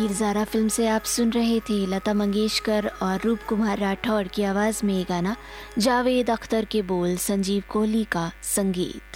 Zaara film से आप सुन रहे थे लता मंगेशकर और रूप कुमार राठौड़ की आवाज़ में ये गाना। जावेद अख्तर के बोल, संजीव कोहली का संगीत।